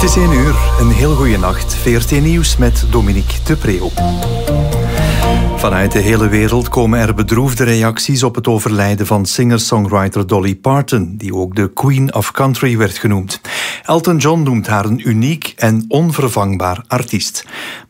is 1 uur. Een heel goede nacht. VRT Nieuws met Dominique de Preeuw. Vanuit de hele wereld komen er bedroefde reacties op het overlijden van singer-songwriter Dolly Parton, die ook de Queen of Country werd genoemd. Elton John noemt haar een uniek en onvervangbaar artiest.